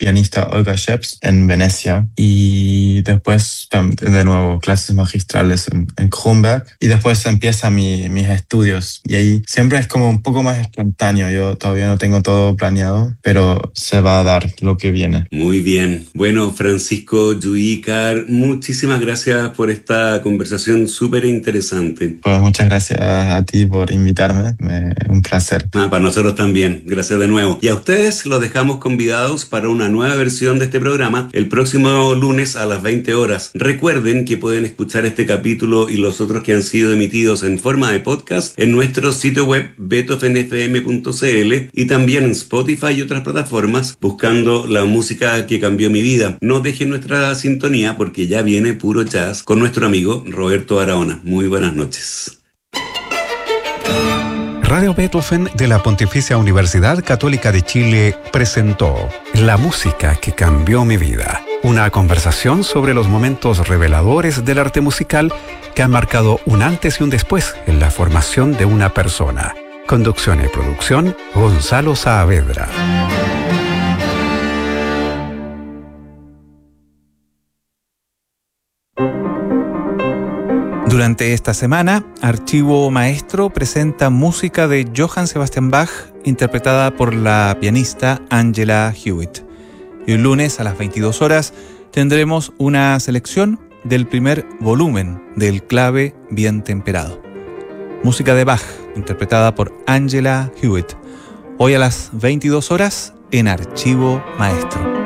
pianista Olga Sheps en Venecia. Y después, de nuevo, clases magistrales en Kronberg. Y después empieza mis estudios. Y ahí siempre es como un poco más espontáneo. Yo todavía no tengo todo planeado, pero se va a dar lo que viene. Muy bien. Bueno, Francisco Lluícar, muchísimas gracias por esta conversación súper interesante. Pues muchas gracias a ti por invitarme. Un placer. Para nosotros también. Gracias de nuevo. Y a ustedes los dejamos convidados para una nueva versión de este programa el próximo lunes a las 20 horas. Recuerden que pueden escuchar este capítulo y los otros que han sido emitidos en forma de podcast en nuestro sitio web beethovenfm.cl y también en Spotify y otras plataformas buscando la música que cambió mi vida. No dejen nuestra sintonía porque ya viene puro jazz con nuestro amigo Roberto Barahona. Muy buenas noches. Radio Beethoven de la Pontificia Universidad Católica de Chile presentó La música que cambió mi vida. Una conversación sobre los momentos reveladores del arte musical que han marcado un antes y un después en la formación de una persona. Conducción y producción, Gonzalo Saavedra. Durante esta semana, Archivo Maestro presenta música de Johann Sebastian Bach, interpretada por la pianista Angela Hewitt. Y el lunes a las 22 horas tendremos una selección del primer volumen del Clave Bien Temperado. Música de Bach, interpretada por Angela Hewitt. Hoy a las 22 horas en Archivo Maestro.